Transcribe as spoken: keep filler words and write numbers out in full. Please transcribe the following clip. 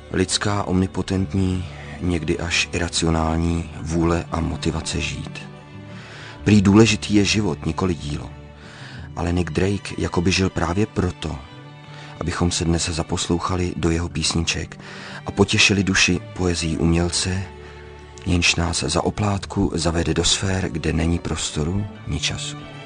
Lidská omnipotentní, někdy až iracionální vůle a motivace žít. Prý důležitý je život, nikoli dílo. Ale Nick Drake jakoby žil právě proto, abychom se dnes zaposlouchali do jeho písniček a potěšili duši poezí umělce, jenž nás za oplátku zavede do sfér, kde není prostoru ni času.